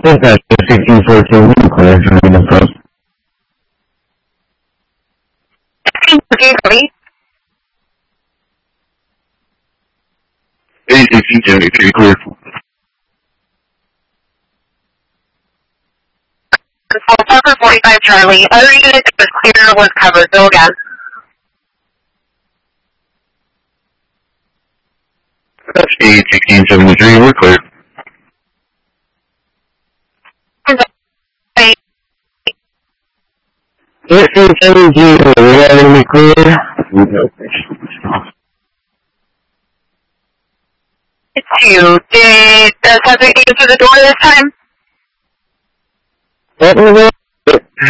Dispatch 1614, we clear from the front. Hey, 1673, clear. 45 Charlie. Other unit was clear, was covered. Go again. That's 1673, we're clear. Hey. 1617, we have any clear? It's you. Did the subject answer the door this time? What was it?